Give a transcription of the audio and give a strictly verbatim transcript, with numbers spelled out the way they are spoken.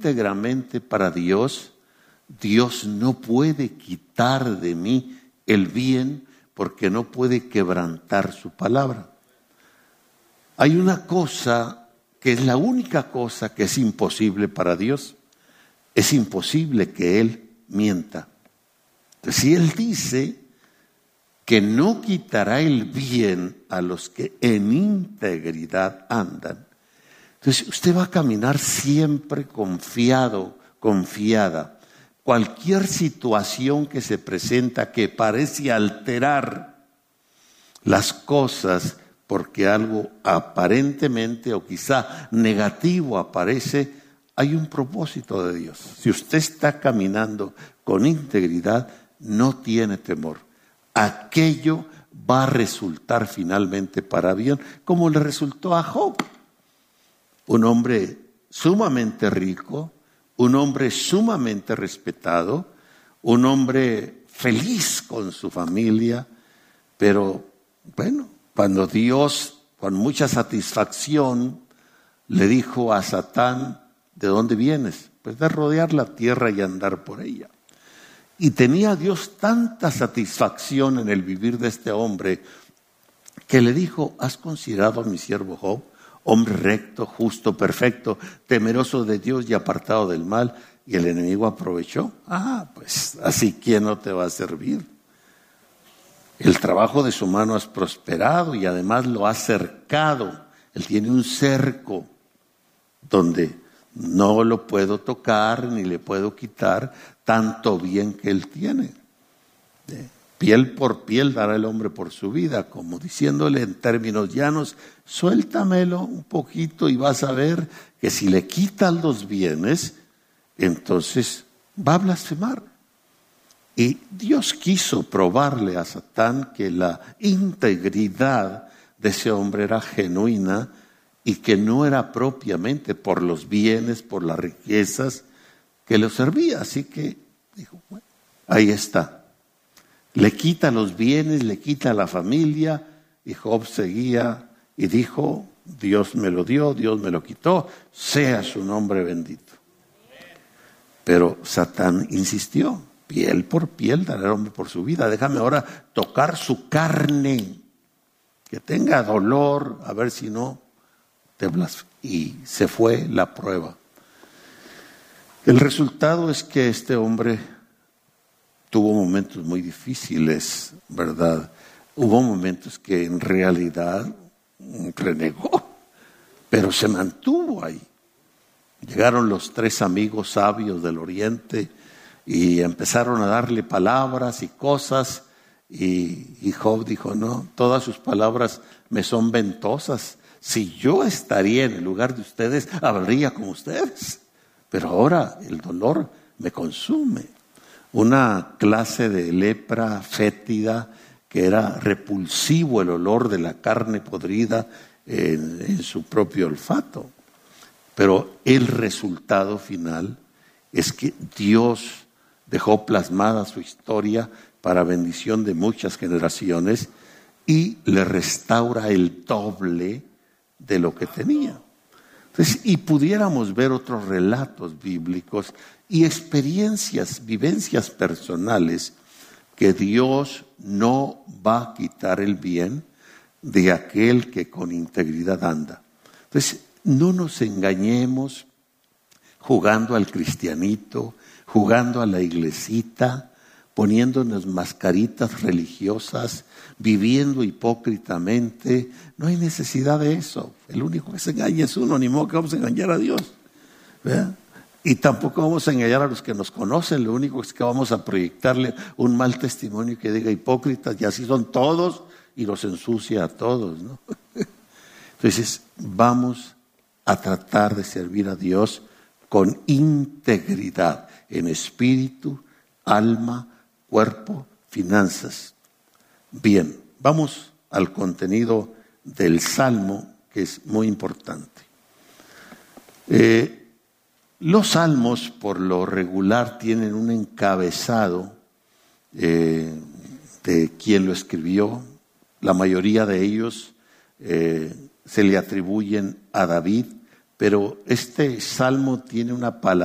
íntegramente para Dios, Dios no puede quitar de mí el bien porque no puede quebrantar su palabra. Hay una cosa que es la única cosa que es imposible para Dios. Es imposible que Él mienta. Entonces, si Él dice que no quitará el bien a los que en integridad andan, entonces usted va a caminar siempre confiado, confiada. Cualquier situación que se presenta que parece alterar las cosas porque algo aparentemente o quizá negativo aparece, hay un propósito de Dios. Si usted está caminando con integridad, no tiene temor. Aquello va a resultar finalmente para bien, como le resultó a Job. Un hombre sumamente rico, un hombre sumamente respetado, un hombre feliz con su familia, pero bueno, cuando Dios, con mucha satisfacción, le dijo a Satán, ¿de dónde vienes? Pues de rodear la tierra y andar por ella. Y tenía Dios tanta satisfacción en el vivir de este hombre, que le dijo, ¿has considerado a mi siervo Job? Hombre recto, justo, perfecto, temeroso de Dios y apartado del mal. Y el enemigo aprovechó. Ah, pues así, ¿quién no te va a servir? El trabajo de su mano has prosperado y además lo ha cercado. Él tiene un cerco donde no lo puedo tocar ni le puedo quitar tanto bien que él tiene. Piel por piel dará el hombre por su vida, como diciéndole en términos llanos, suéltamelo un poquito y vas a ver que si le quitas los bienes, entonces va a blasfemar. Y Dios quiso probarle a Satán que la integridad de ese hombre era genuina y que no era propiamente por los bienes, por las riquezas que lo servía. Así que dijo, bueno, ahí está. Le quita los bienes, le quita la familia, y Job seguía y dijo, Dios me lo dio, Dios me lo quitó, sea su nombre bendito. Pero Satán insistió, piel por piel dará el hombre por su vida, déjame ahora tocar su carne, que tenga dolor, a ver si no te blasfemas. Y se fue la prueba. El resultado es que este hombre tuvo momentos muy difíciles, ¿verdad? Hubo momentos que en realidad renegó, pero se mantuvo ahí. Llegaron los tres amigos sabios del oriente y empezaron a darle palabras y cosas, y, y Job dijo, no, todas sus palabras me son ventosas. Si yo estaría en el lugar de ustedes, hablaría como ustedes, pero ahora el dolor me consume. Una clase de lepra fétida que era repulsivo el olor de la carne podrida en, en su propio olfato. Pero el resultado final es que Dios dejó plasmada su historia para bendición de muchas generaciones y le restaura el doble de lo que tenía. Entonces, y pudiéramos ver otros relatos bíblicos y experiencias, vivencias personales, que Dios no va a quitar el bien de aquel que con integridad anda. Entonces, no nos engañemos jugando al cristianito, jugando a la iglesita, poniéndonos mascaritas religiosas, viviendo hipócritamente. No hay necesidad de eso. El único que se engaña es uno, ni modo que vamos a engañar a Dios, ¿verdad? Y tampoco vamos a engañar a los que nos conocen. Lo único es que vamos a proyectarle un mal testimonio que diga hipócritas, y así son todos, y los ensucia a todos, ¿no? Entonces, vamos a tratar de servir a Dios con integridad en espíritu, alma, cuerpo, finanzas. Bien, vamos al contenido del Salmo, que es muy importante. Eh, los salmos, por lo regular, tienen un encabezado eh, de quien lo escribió. La mayoría de ellos eh, se le atribuyen a David, pero este salmo tiene una palabra